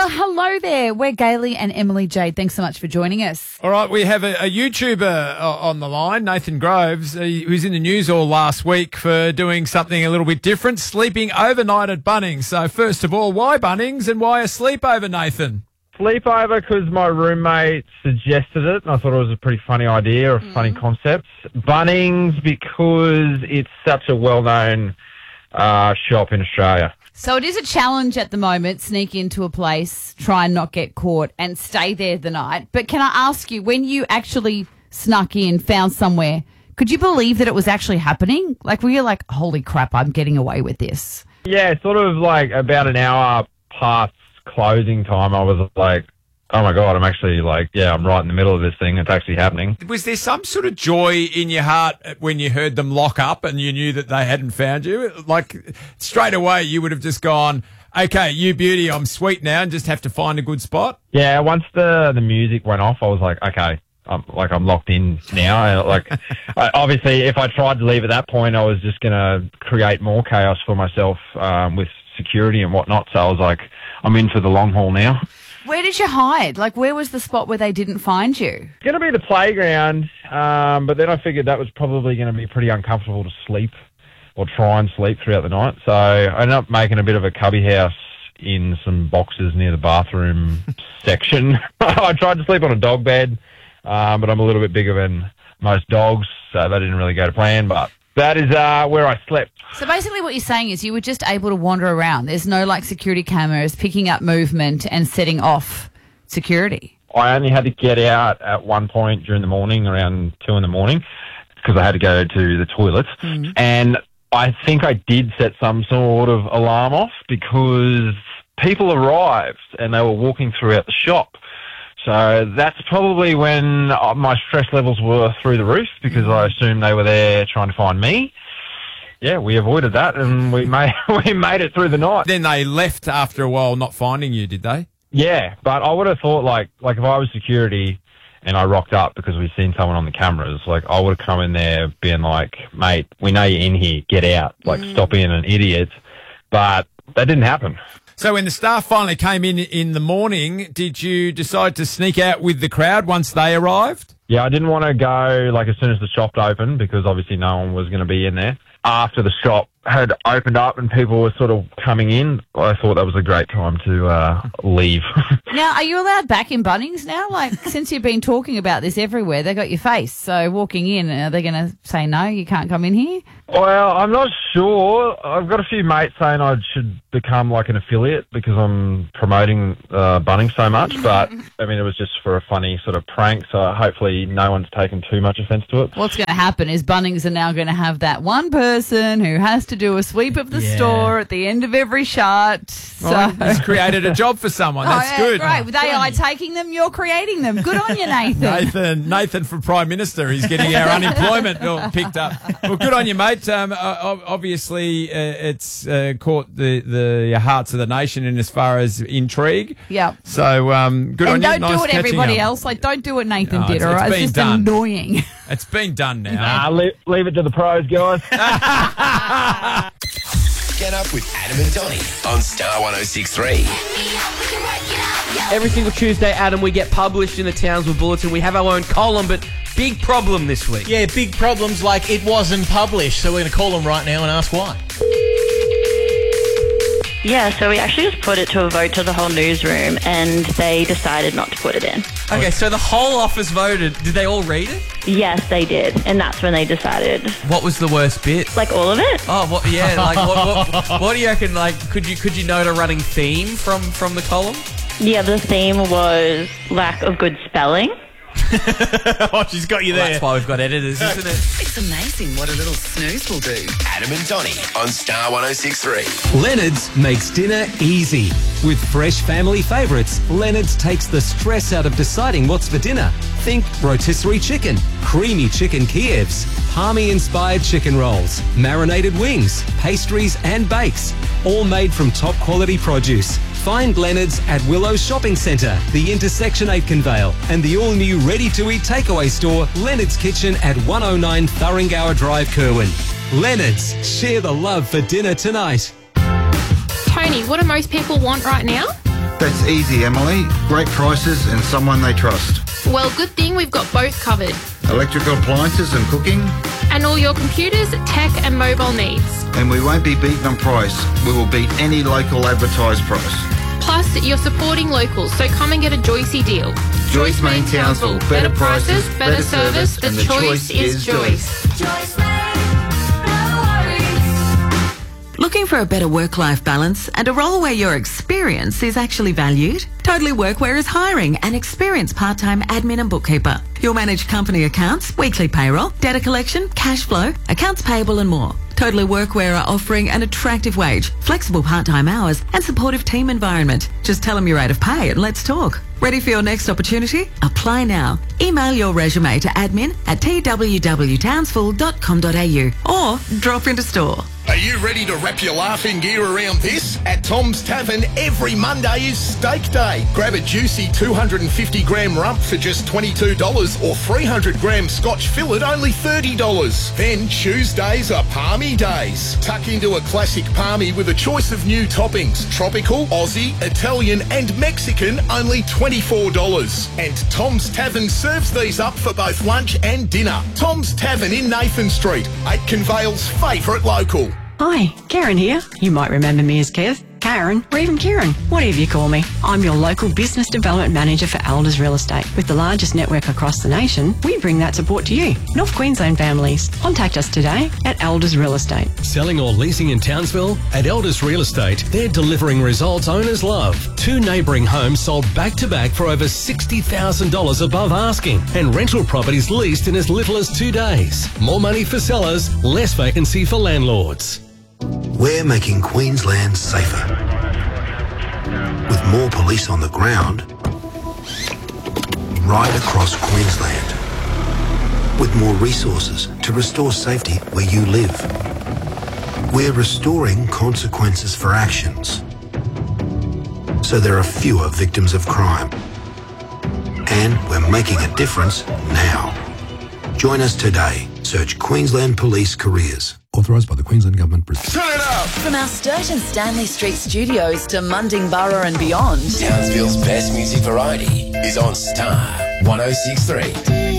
Well, hello there. We're Gailey and Emily Jade. Thanks so much for joining us. All right, we have a YouTuber on the line, Nathan Groves, who's in the news all last week for doing something a little bit different, sleeping overnight at Bunnings. So first of all, why Bunnings and why a sleepover, Nathan? Sleepover because my roommate suggested it, and I thought it was a pretty funny idea, or a funny concept. Bunnings because it's such a well-known shop in Australia. So it is a challenge at the moment, sneak into a place, try and not get caught, and stay there the night. But can I ask you, when you actually snuck in, found somewhere, could you believe that it was actually happening? Like, were you like, holy crap, I'm getting away with this? Yeah, sort of like about an hour past closing time, I was like, oh my God, I'm actually like, I'm right in the middle of this thing. It's actually happening. Was there some sort of joy in your heart when you heard them lock up and you knew that they hadn't found you? Like, straight away, you would have just gone, okay, you beauty, I'm sweet now and just have to find a good spot? Yeah, once the music went off, I was like, okay, I'm locked in now. Obviously, if I tried to leave at that point, I was just going to create more chaos for myself with security and whatnot. So I was like, I'm in for the long haul now. Where did you hide? Like, where was the spot where they didn't find you? It's going to be the playground, but then I figured that was probably going to be pretty uncomfortable to sleep or try and sleep throughout the night. So I ended up making a bit of a cubby house in some boxes near the bathroom section. I tried to sleep on a dog bed, but I'm a little bit bigger than most dogs, so that didn't really go to plan, but that is where I slept. So basically what you're saying is you were just able to wander around. There's no, like, security cameras picking up movement and setting off security. I only had to get out at one point during the morning, around 2 in the morning, because I had to go to the toilet. Mm-hmm. And I think I did set some sort of alarm off because people arrived and they were walking throughout the shop. So that's probably when my stress levels were through the roof because I assumed they were there trying to find me. Yeah, we avoided that and we made it through the night. Then they left after a while not finding you, did they? Yeah, but I would have thought like if I was security and I rocked up because we'd seen someone on the cameras, like I would have come in there being like, mate, we know you're in here, get out. Like stop being an idiot. But that didn't happen. So when the staff finally came in the morning, did you decide to sneak out with the crowd once they arrived? Yeah, I didn't want to go like as soon as the shop opened because obviously no one was going to be in there. After the shop had opened up and people were sort of coming in, I thought that was a great time to leave. Now, are you allowed back in Bunnings now? Like, since you've been talking about this everywhere, they got your face. So walking in, are they going to say, no, you can't come in here? Well, I'm not sure. I've got a few mates saying I should become like an affiliate because I'm promoting Bunnings so much. But, I mean, it was just for a funny sort of prank. So hopefully no one's taken too much offence to it. What's going to happen is Bunnings are now going to have that one person who has to do a sweep of the store at the end of every shot. So. Well, it's created a job for someone. That's good. Great. With AI taking them, you're creating them. Good on you, Nathan. Nathan for Prime Minister. He's getting our unemployment bill picked up. Well, good on you, mate. Obviously, it's caught the hearts of the nation in as far as intrigue. Yeah. So good on you. And don't nice do it everybody up. else. Like, don't do what Nathan did, it's all right? It's just done. annoying. It's been done now. Leave it to the pros, guys. Get up with Adam and Donny on Star 106.3. Every single Tuesday, Adam, we get published in the Townsville Bulletin. We have our own column, but big problem this week. Yeah, big problems like it wasn't published. So we're going to call them right now and ask why. Yeah, so we actually just put it to a vote to the whole newsroom and they decided not to put it in. Okay, so the whole office voted. Did they all read it? Yes, they did. And that's when they decided. What was the worst bit? Like all of it? Oh, what? Yeah, like what do you reckon? Like, could you note a running theme from the column? Yeah, the theme was lack of good spelling. Oh, she's got you there. Well, that's why we've got editors, isn't it? It's amazing what a little snooze will do. Adam and Donny on Star 106.3. Leonard's makes dinner easy. With fresh family favourites, Leonard's takes the stress out of deciding what's for dinner. Think rotisserie chicken, creamy chicken Kievs, palmy-inspired chicken rolls, marinated wings, pastries and bakes, all made from top-quality produce. Find Leonard's at Willow Shopping Centre, the Intersection 8 Convale, and the all-new ready-to-eat takeaway store, Leonard's Kitchen at 109 Thurringower Drive, Kerwin. Leonard's, share the love for dinner tonight. Tony, what do most people want right now? That's easy, Emily. Great prices and someone they trust. Well, good thing we've got both covered. Electrical appliances and cooking. And all your computers, tech and mobile needs. And we won't be beaten on price. We will beat any local advertised price. Plus, you're supporting locals, so come and get a Joycey deal. Joyce Main Townsville. Better prices, better service, and the choice is Joyce. Looking for a better work-life balance and a role where your experience is actually valued? Totally Workwear is hiring an experienced part-time admin and bookkeeper. You'll manage company accounts, weekly payroll, data collection, cash flow, accounts payable and more. Totally Workwear are offering an attractive wage, flexible part-time hours and supportive team environment. Just tell them your rate of pay and let's talk. Ready for your next opportunity? Apply now. Email your resume to admin@twwtownsville.com.au or drop into store. Are you ready to wrap your laughing gear around this? At Tom's Tavern, every Monday is Steak Day. Grab a juicy 250-gram rump for just $22 or 300-gram Scotch fillet only $30. Then Tuesdays are Palmy Days. Tuck into a classic palmy with a choice of new toppings. Tropical, Aussie, Italian and Mexican, only $24. And Tom's Tavern serves these up for both lunch and dinner. Tom's Tavern in Nathan Street, Aitken Vale's favourite local. Hi, Karen here. You might remember me as Kev, Karen, or even Kieran, whatever you call me. I'm your local business development manager for Elders Real Estate. With the largest network across the nation, we bring that support to you, North Queensland families. Contact us today at Elders Real Estate. Selling or leasing in Townsville? At Elders Real Estate, they're delivering results owners love. 2 neighbouring homes sold back-to-back for over $60,000 above asking, and rental properties leased in as little as 2 days. More money for sellers, less vacancy for landlords. We're making Queensland safer. With more police on the ground, right across Queensland. With more resources to restore safety where you live. We're restoring consequences for actions, so there are fewer victims of crime. And we're making a difference now. Join us today. Search Queensland Police Careers. Authorised by the Queensland Government. Turn it up! From our Sturt and Stanley Street studios to Mundingburra and beyond, Townsville's best music variety is on Star 106.3.